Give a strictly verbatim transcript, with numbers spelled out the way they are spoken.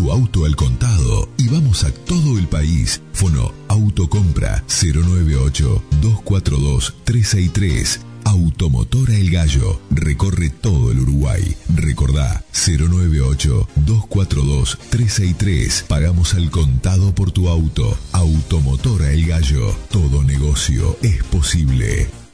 tu auto al contado y vamos a todo el país. Fono Autocompra cero nueve ocho, dos cuatro dos, tres seis tres. Automotora El Gallo. Recorre todo el Uruguay. Recordá cero nueve ocho, dos cuatro dos, tres seis tres. Pagamos al contado por tu auto. Automotora El Gallo. Todo negocio es posible.